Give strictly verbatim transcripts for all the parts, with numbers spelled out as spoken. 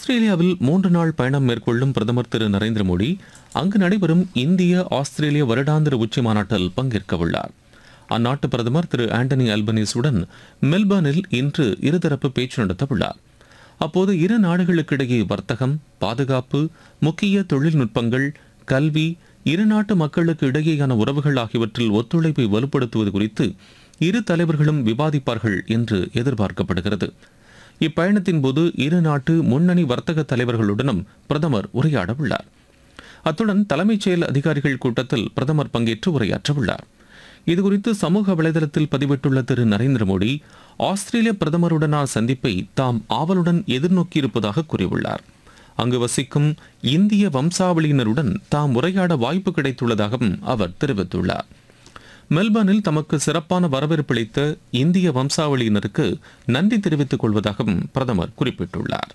ஆஸ்திரேலியாவில் மூன்று நாள் பயணம் மேற்கொள்ளும் பிரதமர் திரு நரேந்திர மோடி அங்கு நடைபெறும் இந்திய ஆஸ்திரேலிய வருடாந்திர உச்சி மாநாட்டில் பங்கேற்க உள்ளார். அந்நாட்டு பிரதமர் திரு ஆண்டனி அல்பனீஸுடன் மெல்பர்னில் இன்று இருதரப்பு பேச்சு நடத்த உள்ளார். அப்போது இரு நாடுகளுக்கிடையே வர்த்தகம், பாதுகாப்பு, முக்கிய தொழில்நுட்பங்கள், கல்வி, இரு நாட்டு மக்களுக்கு இடையேயான உறவுகள் ஆகியவற்றில் ஒத்துழைப்பை வலுப்படுத்துவது குறித்து இரு தலைவர்களும் விவாதிப்பார்கள் என்று எதிர்பார்க்கப்படுகிறது. இப்பயணத்தின் போது இரு நாட்டு முன்னணி வர்த்தக தலைவர்களுடனும் பிரதமர் உரையாட உள்ளார். அத்துடன் தலைமைச் செயல் அதிகாரிகள் கூட்டத்தில் பிரதமர் பங்கேற்று உரையாற்ற உள்ளார். இதுகுறித்து சமூக வலைதளத்தில் பதிவிட்டுள்ள திரு நரேந்திர மோடி, ஆஸ்திரேலிய பிரதமருடனான சந்திப்பை தாம் ஆவலுடன் எதிர்நோக்கியிருப்பதாக கூறியுள்ளார். அங்கு வசிக்கும் இந்திய வம்சாவளியினருடன் தாம் உரையாட வாய்ப்பு கிடைத்துள்ளதாகவும் அவர் தெரிவித்துள்ளார். மெல்பர்னில் தமக்கு சிறப்பான வரவேற்பளித்த இந்திய வம்சாவளியினருக்கு நன்றி தெரிவித்துக் கொள்வதாகவும் பிரதமர் குறிப்பிட்டுள்ளார்.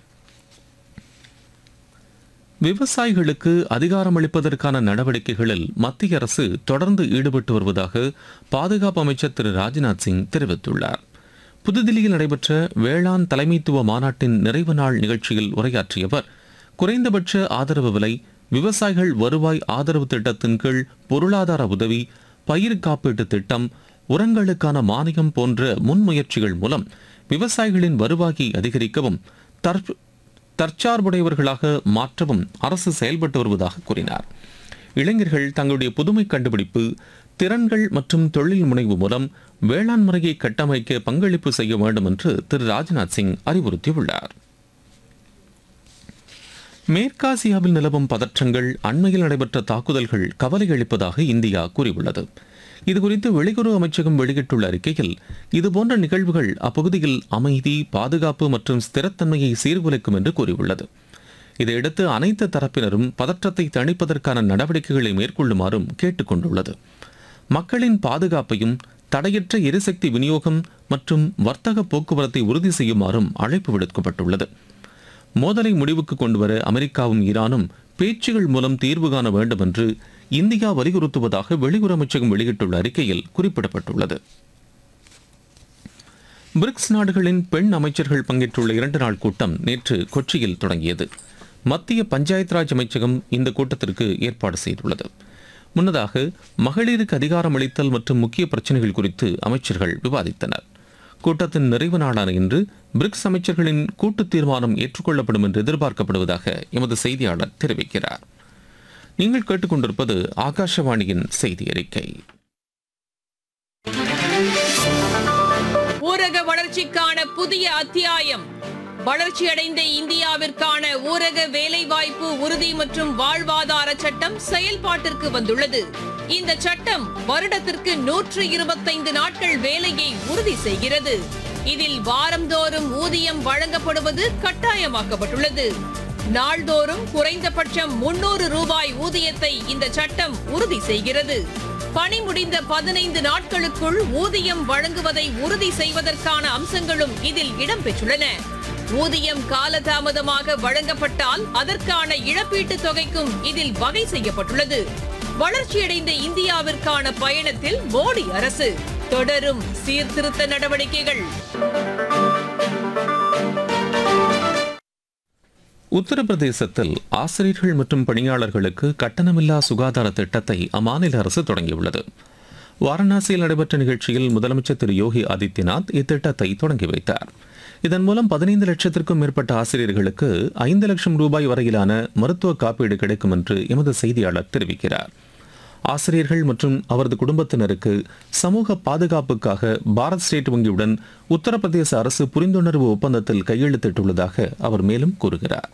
விவசாயிகளுக்கு அதிகாரமளிப்பதற்கான நடவடிக்கைகளில் மத்திய அரசு தொடர்ந்து ஈடுபட்டு வருவதாக பாதுகாப்பு அமைச்சர் திரு ராஜ்நாத் சிங் தெரிவித்துள்ளார். புதுதில்லியில் நடைபெற்ற வேளாண் தலைமைத்துவ மாநாட்டின் நிறைவு நாள் நிகழ்ச்சியில் உரையாற்றிய அவர், குறைந்தபட்ச ஆதரவு விலை, விவசாயிகள் வருவாய் ஆதரவு திட்டத்தின் கீழ் பொருளாதார உதவி, பயிர் காப்பீட்டு திட்டம், உரங்களுக்கான மானியம் போன்ற முன்முயற்சிகள் மூலம் விவசாயிகளின் வருவாயை அதிகரிக்கவும் தற்ப தற்சார்புடையவர்களாக மாற்றவும் அரசு செயல்பட்டு வருவதாக கூறினார். இளைஞர்கள் தங்களுடைய புதுமை கண்டுபிடிப்பு, திறன்கள் மற்றும் தொழில் முனைவு மூலம் வேளாண் முறையை கட்டமைக்க பங்களிப்பு செய்ய வேண்டும் என்று திரு ராஜ்நாத் சிங் அறிவுறுத்தியுள்ளார். மேற்காசியாவில் நிலவும் பதற்றங்கள், அண்மையில் நடைபெற்ற தாக்குதல்கள் கவலை அளிப்பதாக இந்தியா கூறியுள்ளது. இதுகுறித்து வெளியுறவு அமைச்சகம் வெளியிட்டுள்ள அறிக்கையில், இதுபோன்ற நிகழ்வுகள் அப்பகுதியில் அமைதி, பாதுகாப்பு மற்றும் ஸ்திரத்தன்மையை சீர்குலைக்கும் என்று கூறியுள்ளது. இதையடுத்து அனைத்து தரப்பினரும் பதற்றத்தை தணிப்பதற்கான நடவடிக்கைகளை மேற்கொள்ளுமாறும் கேட்டுக் கொண்டுள்ளது. மக்களின் பாதுகாப்பையும் தடையற்ற எரிசக்தி விநியோகம் மற்றும் வர்த்தக போக்குவரத்தை உறுதி செய்யுமாறும் அழைப்பு விடுக்கப்பட்டுள்ளது. மோதலை முடிவுக்கு கொண்டுவர அமெரிக்காவும் ஈரானும் பேச்சுகள் மூலம் தீர்வு காண வேண்டும் என்று இந்தியா வலியுறுத்துவதாக வெளியுறவு அமைச்சகம் வெளியிட்டுள்ள அறிக்கையில் குறிப்பிடப்பட்டுள்ளது. பிரிக்ஸ் நாடுகளின் பெண் அமைச்சர்கள் பங்கேற்றுள்ள இரண்டு நாள் கூட்டம் நேற்று கொச்சியில் தொடங்கியது. மத்திய பஞ்சாயத் ராஜ் அமைச்சகம் இந்த கூட்டத்திற்கு ஏற்பாடு செய்துள்ளது. முன்னதாக மகளிருக்கு அதிகாரம் அளித்தல் மற்றும் முக்கிய பிரச்சனைகள் குறித்து அமைச்சர்கள் விவாதித்தனர். கூட்டத்தின் நிறைவு நாளான இன்று பிரிக்ஸ் அமைச்சர்களின் கூட்டு தீர்மானம் ஏற்றுக்கொள்ளப்படும் என்று எதிர்பார்க்கப்படுவதாக எமது செய்தியாளர் தெரிவிக்கிறார். நீங்கள் கேட்டுக்கொண்டிருப்பது ஆகாஷவாணியின் செய்தி அறிக்கை. ஊரக வளர்ச்சிக்கான புதிய அத்தியாயம். வளர்ச்சியடைந்த இந்தியாவிற்கான ஊரக வேலைவாய்ப்பு உறுதி மற்றும் வாழ்வாதார சட்டம் செயல்பாட்டிற்கு வந்துள்ளது. இந்த சட்டம் வருடத்திற்கு நூற்று இருபத்தைந்து நாட்கள் வேலையை உறுதி செய்கிறது. இதில் வாரந்தோறும் ஊதியம் வழங்கப்படுவது கட்டாயமாக்கப்பட்டுள்ளது. நாள்தோறும் குறைந்தபட்சம் முன்னூறு ரூபாய் ஊதியத்தை இந்த சட்டம் உறுதி செய்கிறது. பணி முடிந்த பதினைந்து நாட்களுக்குள் ஊதியம் வழங்குவதை உறுதி செய்வதற்கான அம்சங்களும் இதில் இடம்பெற்றுள்ளன. ஊதியம் காலதாமதமாக வழங்கப்பட்டால் அதற்கான இழப்பீட்டுத் தொகைக்கும் இதில் வகை செய்யப்பட்டுள்ளது. வளர்ச்சியடைந்த இந்தியாவிற்கான பயணத்தில் மோடி அரசு தொடரும் சீர்திருத்த நடவடிக்கைகள். உத்தரப்பிரதேசத்தில் ஆசிரியர்கள் மற்றும் பணியாளர்களுக்கு கட்டணமில்லா சுகாதார திட்டத்தை அம்மாநில அரசு தொடங்கியுள்ளது. வாரணாசியில் நடைபெற்ற நிகழ்ச்சியில் முதலமைச்சர் திரு யோகி ஆதித்யநாத் இத்திட்டத்தை தொடங்கி வைத்தார். இதன் மூலம் பதினைந்து லட்சத்திற்கும் மேற்பட்ட ஆசிரியர்களுக்கு ஐந்து லட்சம் ரூபாய் வரையிலான மருத்துவ காப்பீடு கிடைக்கும் என்று எமது செய்தியாளர் தெரிவிக்கிறார். ஆசிரியர்கள் மற்றும் அவரது குடும்பத்தினருக்கு சமூக பாதுகாப்புக்காக பாரத் ஸ்டேட் வங்கியுடன் உத்தரப்பிரதேச அரசு புரிந்துணர்வு ஒப்பந்தத்தில் கையெழுத்திட்டுள்ளதாக அவர் மேலும் கூறுகிறார்.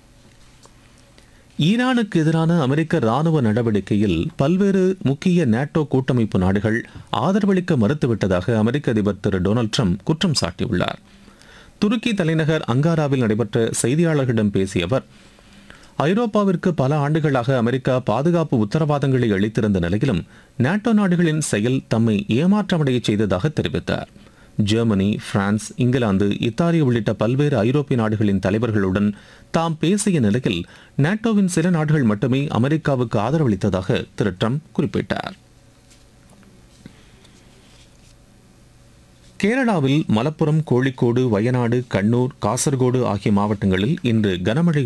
ஈரானுக்கு எதிரான அமெரிக்க ராணுவ நடவடிக்கையில் பல்வேறு முக்கிய நேட்டோ கூட்டமைப்பு நாடுகள் ஆதரவளிக்க மறுத்துவிட்டதாக அமெரிக்க அதிபர் திரு டொனால்டு ட்ரம்ப் குற்றம் சாட்டியுள்ளார். துருக்கி தலைநகர் அங்காராவில் நடைபெற்ற செய்தியாளர்களிடம் பேசிய அவர், ஐரோப்பாவிற்கு பல ஆண்டுகளாக அமெரிக்கா பாதுகாப்பு உத்தரவாதங்களை அளித்திருந்த நிலையிலும் நேட்டோ நாடுகளின் செயல் தம்மை ஏமாற்றமடைய செய்ததாக தெரிவித்தார். ஜெர்மனி, பிரான்ஸ், இங்கிலாந்து, இத்தாலி உள்ளிட்ட பல்வேறு ஐரோப்பிய நாடுகளின் தலைவர்களுடன் தாம் பேசிய நிலையில் நேட்டோவின் சில நாடுகள் மட்டுமே அமெரிக்காவுக்கு ஆதரவளித்ததாக திரு ட்ரம்ப் குறிப்பிட்டார். கேரளாவில் மலப்புரம், கோழிக்கோடு, வயநாடு, கண்ணூர், காசர்கோடு ஆகிய மாவட்டங்களில் இன்று கனமழை